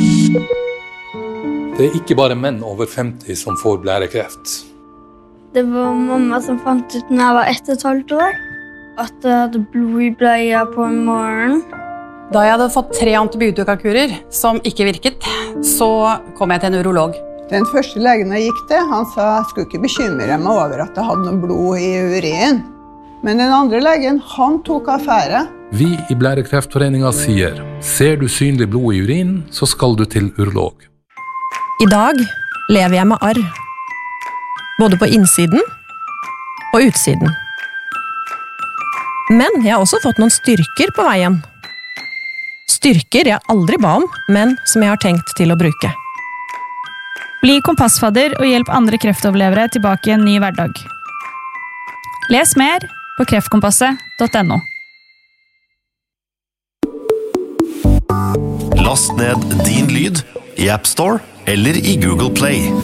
Det ikke bare menn over 50 som får blærekreft. Det var mamma som fant ut når jeg var 1,5 år at jeg hadde blod i bleia på en morgen. Da jeg hadde fått 3 antibiotikakurer som ikke virket, så kom jeg til en urolog. Den første legen jeg gikk til, han sa jeg skulle ikke bekymre meg over at jeg hadde noe blod i urin. Men den andre legen, han tok affære. Vi i Blærekreftforeningen sier, ser du synlig blod i urin, så skal du til urolog. I dag lever jeg med arr. Både på innsiden og utsiden. Men jeg har også fått noen styrker på veien. Styrker jeg aldri ba om, men som jeg har tenkt til å bruke. Bli kompassfadder og hjelp andre kreftoverlevere tilbake i en ny hverdag. Les mer på kreftkompasset.no. Last ned Din Lyd i App Store eller i Google Play.